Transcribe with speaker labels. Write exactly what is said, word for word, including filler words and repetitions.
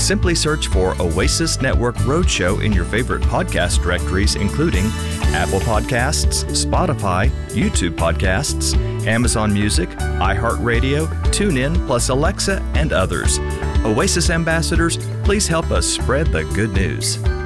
Speaker 1: Simply search for Oasis Network Roadshow in your favorite podcast directories, including Apple Podcasts, Spotify, YouTube Podcasts, Amazon Music, iHeartRadio, TuneIn, plus Alexa, and others. Oasis ambassadors, please help us spread the good news.